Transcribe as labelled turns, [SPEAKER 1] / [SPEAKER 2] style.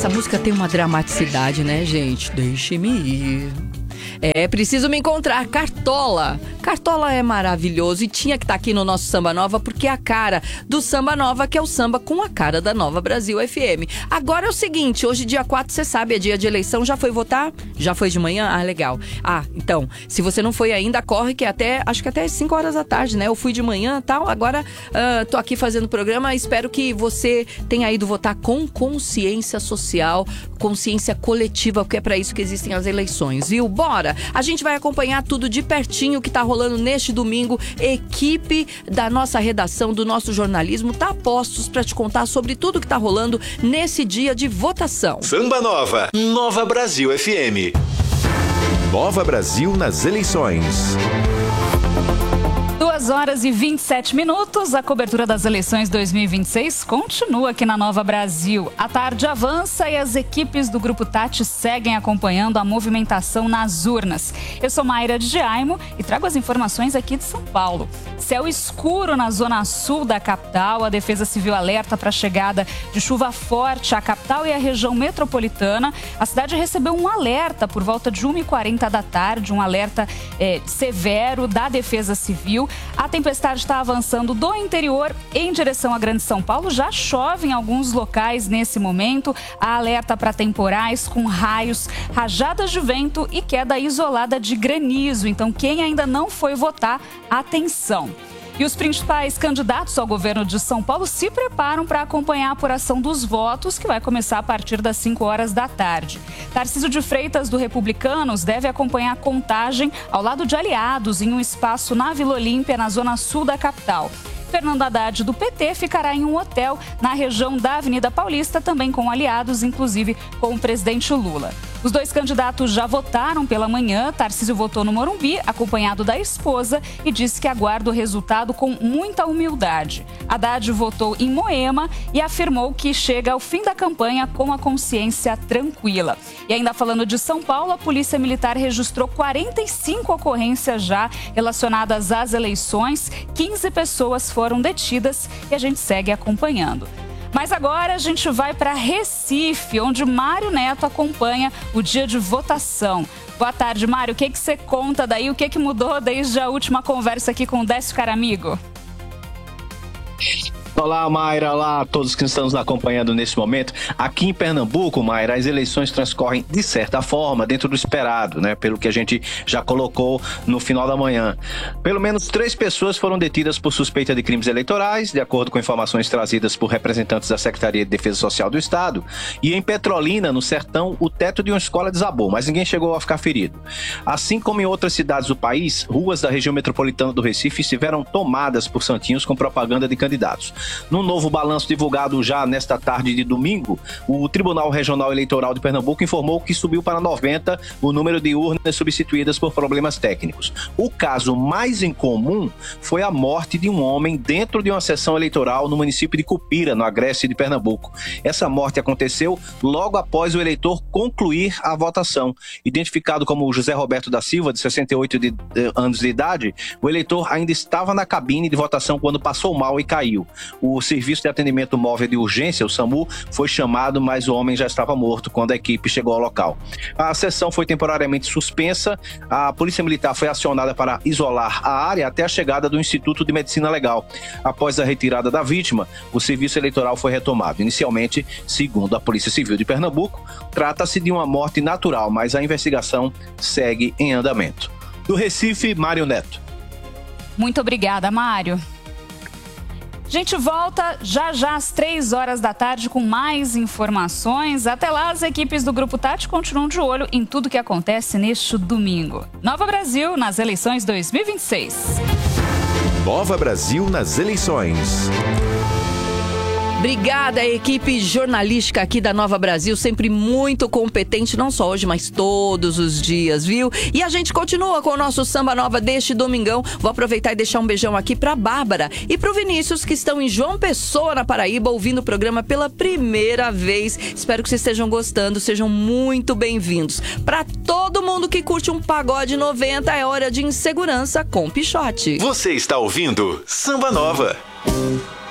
[SPEAKER 1] essa música tem uma dramaticidade, né, gente? Deixe-me ir. É preciso me encontrar. Cartola. Cartola é maravilhoso e tinha que estar aqui no nosso Samba Nova, porque é a cara do Samba Nova, que é o samba com a cara da Nova Brasil FM. Agora é o seguinte, hoje dia 4, você sabe, é dia de eleição. Já foi votar? Já foi de manhã? Ah, legal. Ah, então, se você não foi ainda, corre que acho que até às 5 horas da tarde, né? Eu fui de manhã e tal, agora tô aqui fazendo o programa. Espero que você tenha ido votar com consciência social, consciência coletiva, porque é para isso que existem as eleições, viu? Bora! A gente vai acompanhar tudo de pertinho que tá rolando neste domingo. Equipe da nossa redação, do nosso jornalismo, tá a postos para te contar sobre tudo que tá rolando nesse dia de votação.
[SPEAKER 2] Samba Nova, Nova Brasil FM. Nova Brasil nas eleições.
[SPEAKER 3] 2h27. A cobertura das eleições 2026 continua aqui na Nova Brasil. A tarde avança e as equipes do Grupo Tati seguem acompanhando a movimentação nas urnas. Eu sou Mayra de Jaimo e trago as informações aqui de São Paulo. Céu escuro na zona sul da capital. A Defesa Civil alerta para a chegada de chuva forte à capital e à região metropolitana. A cidade recebeu um alerta por volta de 1h40 da tarde, um alerta severo da Defesa Civil. A tempestade está avançando do interior em direção à Grande São Paulo. Já chove em alguns locais nesse momento. Há alerta para temporais com raios, rajadas de vento e queda isolada de granizo. Então, quem ainda não foi votar, atenção. E os principais candidatos ao governo de São Paulo se preparam para acompanhar a apuração dos votos, que vai começar a partir das 5 horas da tarde. Tarcísio de Freitas, do Republicanos, deve acompanhar a contagem ao lado de aliados em um espaço na Vila Olímpia, na zona sul da capital. Fernando Haddad, do PT, ficará em um hotel na região da Avenida Paulista, também com aliados, inclusive com o presidente Lula. Os dois candidatos já votaram pela manhã. Tarcísio votou no Morumbi, acompanhado da esposa, e disse que aguarda o resultado com muita humildade. Haddad votou em Moema e afirmou que chega ao fim da campanha com a consciência tranquila. E ainda falando de São Paulo, a Polícia Militar registrou 45 ocorrências já relacionadas às eleições. 15 pessoas foram detidas e a gente segue acompanhando. Mas agora a gente vai para Recife, onde Mário Neto acompanha o dia de votação. Boa tarde, Mário. O que você conta daí? O que mudou desde a última conversa aqui com o Décio Caramigo?
[SPEAKER 4] Olá, Mayra. Olá a todos que estão nos acompanhando nesse momento. Aqui em Pernambuco, Mayra, as eleições transcorrem de certa forma dentro do esperado, né? Pelo que a gente já colocou no final da manhã. Pelo menos 3 pessoas foram detidas por suspeita de crimes eleitorais, de acordo com informações trazidas por representantes da Secretaria de Defesa Social do Estado. E em Petrolina, no Sertão, o teto de uma escola desabou, mas ninguém chegou a ficar ferido. Assim como em outras cidades do país, ruas da região metropolitana do Recife estiveram tomadas por santinhos com propaganda de candidatos. No novo balanço divulgado já nesta tarde de domingo, o Tribunal Regional Eleitoral de Pernambuco informou que subiu para 90 o número de urnas substituídas por problemas técnicos. O caso mais incomum foi a morte de um homem dentro de uma sessão eleitoral no município de Cupira, no Agreste de Pernambuco. Essa morte aconteceu logo após o eleitor concluir a votação. Identificado como José Roberto da Silva, de 68 anos de idade, o eleitor ainda estava na cabine de votação quando passou mal e caiu. O Serviço de Atendimento Móvel de Urgência, o SAMU, foi chamado, mas o homem já estava morto quando a equipe chegou ao local. A sessão foi temporariamente suspensa, a Polícia Militar foi acionada para isolar a área até a chegada do Instituto de Medicina Legal. Após a retirada da vítima, o serviço eleitoral foi retomado. Inicialmente, segundo a Polícia Civil de Pernambuco, trata-se de uma morte natural, mas a investigação segue em andamento. Do Recife, Mário Neto.
[SPEAKER 3] Muito obrigada, Mário. A gente volta já às 3 horas da tarde com mais informações. Até lá, as equipes do Grupo Tati continuam de olho em tudo que acontece neste domingo. Nova Brasil nas eleições 2026.
[SPEAKER 2] Nova Brasil nas eleições.
[SPEAKER 1] Obrigada, equipe jornalística aqui da Nova Brasil, sempre muito competente, não só hoje, mas todos os dias, viu? E a gente continua com o nosso Samba Nova deste domingão. Vou aproveitar e deixar um beijão aqui pra Bárbara e pro Vinícius, que estão em João Pessoa, na Paraíba, ouvindo o programa pela primeira vez. Espero que vocês estejam gostando, sejam muito bem-vindos. Pra todo mundo que curte um pagode 90, é hora de Insegurança com Pixote.
[SPEAKER 2] Você está ouvindo Samba Nova.